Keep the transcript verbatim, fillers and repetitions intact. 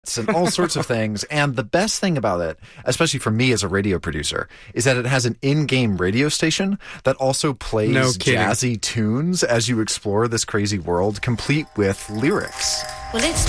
and all sorts of things. And the best thing about it, especially for me as a radio producer, is that it has an in-game radio station that also plays No kidding. jazzy tunes as you explore this crazy world, complete with lyrics. Well, it's